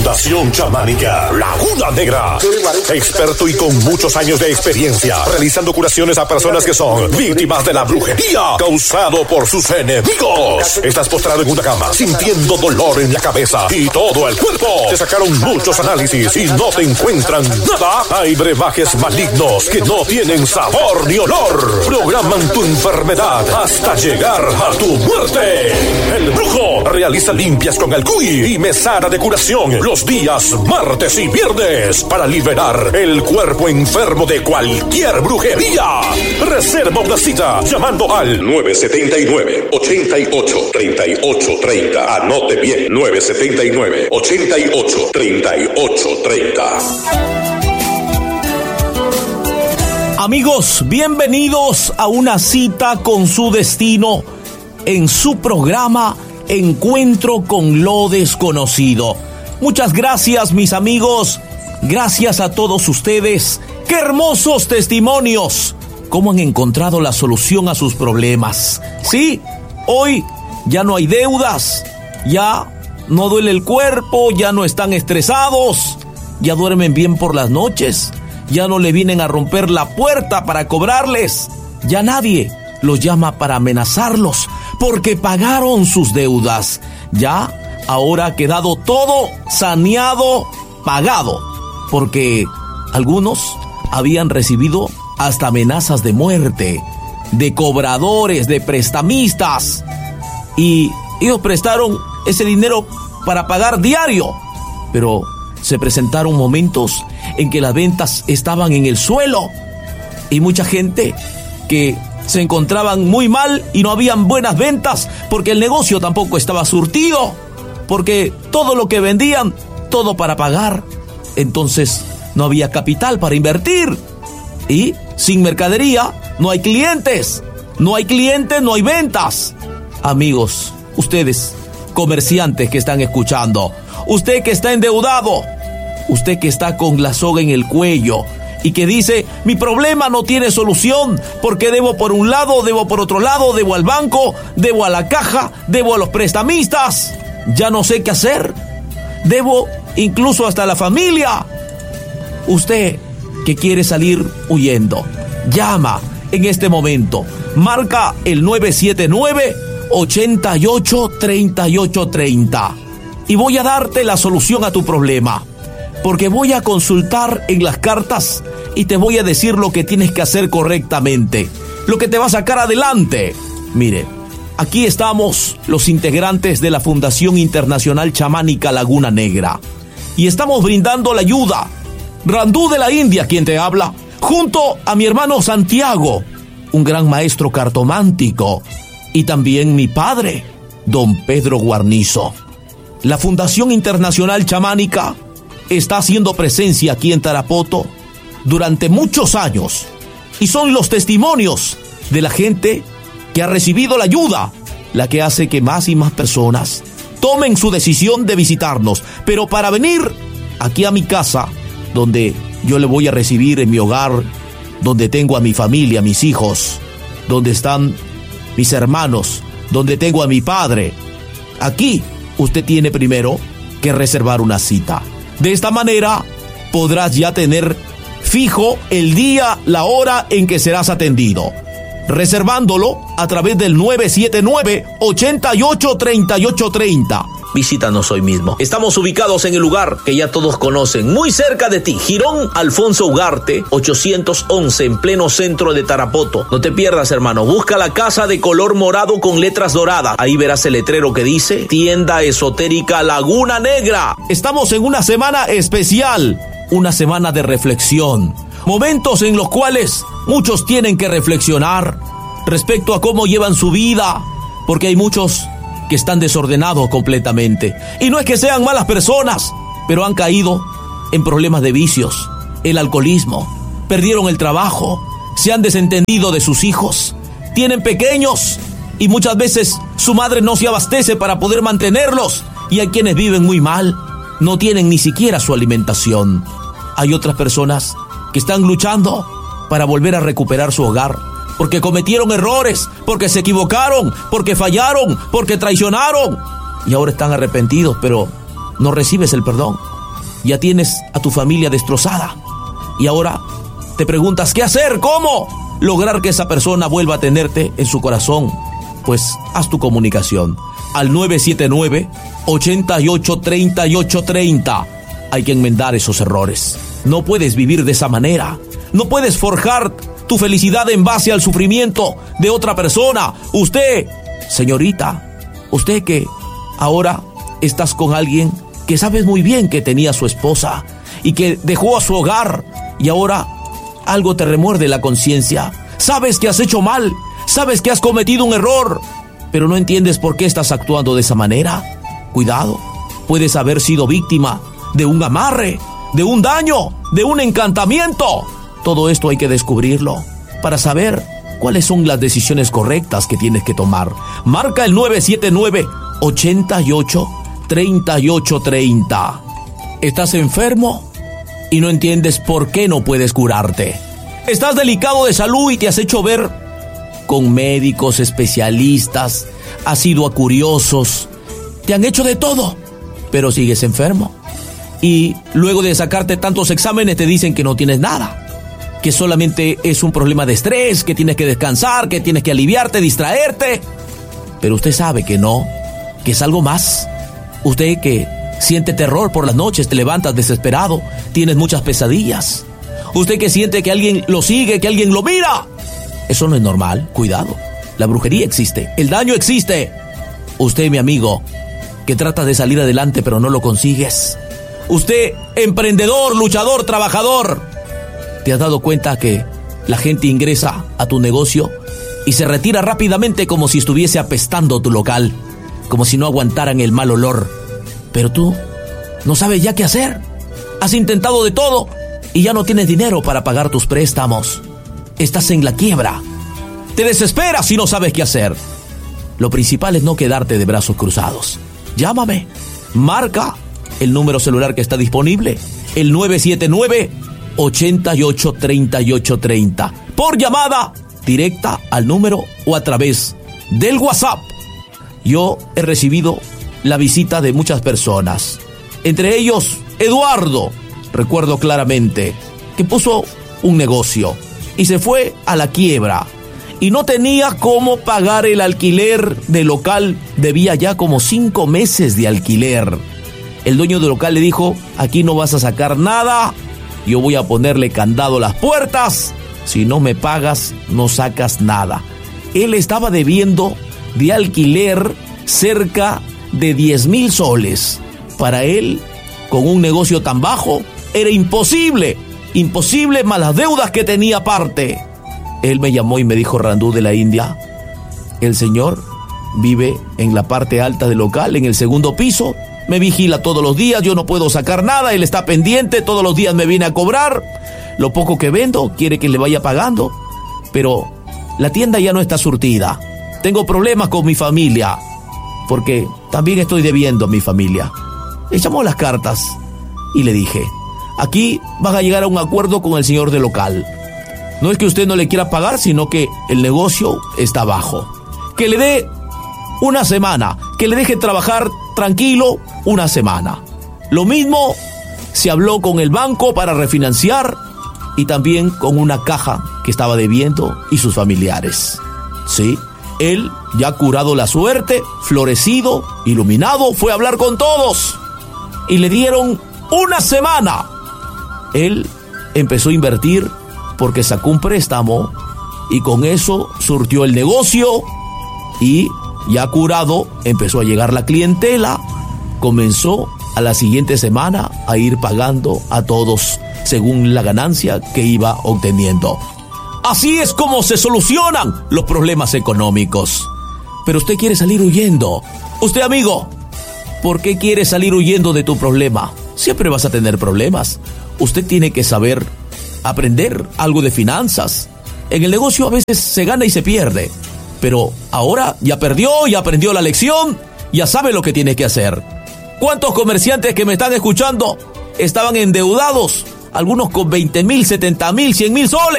Fundación Chamánica Laguna Negra. Experto y con muchos años de experiencia, realizando curaciones a personas que son víctimas de la brujería causado por sus enemigos. Estás postrado en una cama, sintiendo dolor en la cabeza y todo el cuerpo. Te sacaron muchos análisis y no te encuentran nada. Hay brebajes malignos que no tienen sabor ni olor. Programan tu enfermedad hasta llegar a tu muerte. El brujo realiza limpias con el cuy y mesada de curación los días martes y viernes para liberar el cuerpo enfermo de cualquier brujería. Reserva una cita llamando al 979-88-3830. Anote bien, 979-88-3830. Amigos, bienvenidos a una cita con su destino en su programa Encuentro con lo Desconocido. Muchas gracias, mis amigos. Gracias a todos ustedes. ¡Qué hermosos testimonios! ¿Cómo han encontrado la solución a sus problemas? Sí, hoy ya no hay deudas, ya no duele el cuerpo, ya no están estresados, ya duermen bien por las noches, ya no le vienen a romper la puerta para cobrarles, ya nadie los llama para amenazarlos porque pagaron sus deudas. Ya ahora ha quedado todo saneado, pagado, porque algunos habían recibido hasta amenazas de muerte, de cobradores, de prestamistas, y ellos prestaron ese dinero para pagar diario, pero se presentaron momentos en que las ventas estaban en el suelo y mucha gente que se encontraban muy mal y no habían buenas ventas porque el negocio tampoco estaba surtido, porque todo lo que vendían, todo para pagar, entonces no había capital para invertir. Y sin mercadería no hay clientes, no hay ventas. Amigos, ustedes, comerciantes que están escuchando, usted que está endeudado, usted que está con la soga en el cuello y que dice, mi problema no tiene solución porque debo por un lado, debo por otro lado, debo al banco, debo a la caja, debo a los prestamistas, ya no sé qué hacer, debo incluso hasta la familia. Usted que quiere salir huyendo, llama en este momento, marca el 979-88-3830 y voy a darte la solución a tu problema, porque voy a consultar en las cartas y te voy a decir lo que tienes que hacer correctamente, lo que te va a sacar adelante. Mire, aquí estamos los integrantes de la Fundación Internacional Chamánica Laguna Negra y estamos brindando la ayuda. Randú de la India, quien te habla, junto a mi hermano Santiago, un gran maestro cartomántico, y también mi padre, don Pedro Guarnizo. La Fundación Internacional Chamánica está haciendo presencia aquí en Tarapoto durante muchos años, y son los testimonios de la gente que ha recibido la ayuda, la que hace que más y más personas tomen su decisión de visitarnos, pero para venir aquí a mi casa, donde yo le voy a recibir en mi hogar, donde tengo a mi familia, a mis hijos, donde están mis hermanos, donde tengo a mi padre. Aquí usted tiene primero que reservar una cita. De esta manera podrás ya tener fijo el día, la hora en que serás atendido, reservándolo a través del 979-88-3830. Visítanos hoy mismo. Estamos ubicados en el lugar que ya todos conocen, muy cerca de ti, Jirón Alfonso Ugarte, 811, en pleno centro de Tarapoto. No te pierdas, hermano. Busca la casa de color morado con letras doradas. Ahí verás el letrero que dice Tienda Esotérica Laguna Negra. Estamos en una semana especial, una semana de reflexión. Momentos en los cuales muchos tienen que reflexionar respecto a cómo llevan su vida, porque hay muchos que están desordenados completamente. Y no es que sean malas personas, pero han caído en problemas de vicios, el alcoholismo, perdieron el trabajo, se han desentendido de sus hijos, tienen pequeños y muchas veces su madre no se abastece para poder mantenerlos, y hay quienes viven muy mal, no tienen ni siquiera su alimentación. Hay otras personas que están luchando para volver a recuperar su hogar, porque cometieron errores, porque se equivocaron, porque fallaron, porque traicionaron, y ahora están arrepentidos, pero no recibes el perdón. Ya tienes a tu familia destrozada. Y ahora te preguntas qué hacer, cómo lograr que esa persona vuelva a tenerte en su corazón. Pues haz tu comunicación al 979-883830. Hay que enmendar esos errores. No puedes vivir de esa manera. No puedes forjar tu felicidad en base al sufrimiento de otra persona. Usted, señorita, usted que ahora estás con alguien que sabes muy bien que tenía a su esposa y que dejó a su hogar y ahora algo te remuerde la conciencia. Sabes que has hecho mal, sabes que has cometido un error, pero no entiendes por qué estás actuando de esa manera. Cuidado, puedes haber sido víctima de un amarre, de un daño, de un encantamiento. Todo esto hay que descubrirlo para saber cuáles son las decisiones correctas que tienes que tomar. Marca el 979-883830. ¿Estás enfermo y no entiendes por qué no puedes curarte? ¿Estás delicado de salud y te has hecho ver con médicos, especialistas, has ido a curiosos, te han hecho de todo, pero sigues enfermo? Y luego de sacarte tantos exámenes te dicen que no tienes nada, que solamente es un problema de estrés, que tienes que descansar, que tienes que aliviarte, distraerte. Pero usted sabe que no, que es algo más. Usted que siente terror por las noches, te levantas desesperado, tienes muchas pesadillas. Usted que siente que alguien lo sigue, que alguien lo mira. Eso no es normal, cuidado. La brujería existe, el daño existe. Usted, mi amigo, que trata de salir adelante pero no lo consigues. Usted, emprendedor, luchador, trabajador, ¿te has dado cuenta que la gente ingresa a tu negocio y se retira rápidamente como si estuviese apestando tu local, como si no aguantaran el mal olor? Pero tú no sabes ya qué hacer. Has intentado de todo y ya no tienes dinero para pagar tus préstamos. Estás en la quiebra. Te desesperas y no sabes qué hacer. Lo principal es no quedarte de brazos cruzados. Llámame. Marca el número celular que está disponible, el 979-883830. Por llamada directa al número o a través del WhatsApp. Yo he recibido la visita de muchas personas, entre ellos Eduardo. Recuerdo claramente que puso un negocio y se fue a la quiebra y no tenía cómo pagar el alquiler del local. Debía ya como 5 meses de alquiler. El dueño del local le dijo: aquí no vas a sacar nada, yo voy a ponerle candado a las puertas, si no me pagas no sacas nada. Él estaba debiendo de alquiler cerca de 10,000 soles. Para él, con un negocio tan bajo, era imposible más las deudas que tenía aparte. Él me llamó y me dijo: Randú de la India, el señor vive en la parte alta del local, en el segundo piso, me vigila todos los días, yo no puedo sacar nada, él está pendiente, todos los días me viene a cobrar, lo poco que vendo quiere que le vaya pagando, pero la tienda ya no está surtida, tengo problemas con mi familia, porque también estoy debiendo a mi familia. Echamos las cartas y le dije: aquí van a llegar a un acuerdo con el señor del local. No es que usted no le quiera pagar, sino que el negocio está bajo. Que le dé una semana, que le deje trabajar tranquilo una semana. Lo mismo se habló con el banco para refinanciar y también con una caja que estaba debiendo y sus familiares. Sí, él, ya curado la suerte, florecido, iluminado, fue a hablar con todos y le dieron una semana. Él empezó a invertir porque sacó un préstamo y con eso surtió el negocio y ya curado empezó a llegar la clientela. Comenzó a la siguiente semana a ir pagando a todos según la ganancia que iba obteniendo. Así es como se solucionan los problemas económicos. Pero usted quiere salir huyendo. Usted, amigo, ¿por qué quiere salir huyendo de tu problema? Siempre vas a tener problemas. Usted tiene que saber aprender algo de finanzas. En el negocio a veces se gana y se pierde, pero ahora ya perdió, ya aprendió la lección, ya sabe lo que tiene que hacer. ¿Cuántos comerciantes que me están escuchando estaban endeudados? Algunos con 20,000, 70,000, 100,000 soles.